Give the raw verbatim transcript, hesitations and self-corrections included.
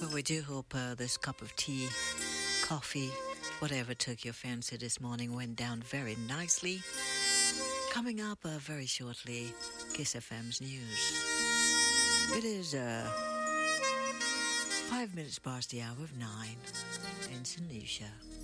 Well, we do hope uh, this cup of tea, coffee, whatever took your fancy this morning went down very nicely. Coming up uh, very shortly, Kiss F M's news. It is uh, five minutes past the hour of nine in Saint Lucia.